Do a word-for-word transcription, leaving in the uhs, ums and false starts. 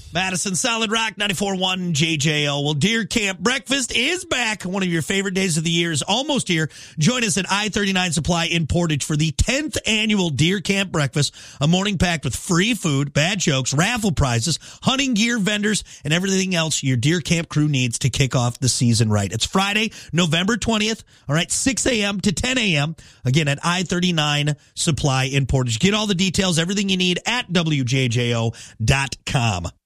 Madison Solid Rock ninety-four point one J J O. Well, Deer Camp Breakfast is back. One of your favorite days of the year is almost here. Join us at I thirty-nine Supply in Portage for the tenth annual Deer Camp Breakfast, a morning packed with free food, bad jokes, raffle prizes, hunting gear vendors, and everything else your Deer Camp crew needs to kick off the season right. It's Friday, November twentieth, all right, six a.m. to ten a.m., again at I thirty-nine Supply in Portage. Get all the details, everything you need at W J J O dot com.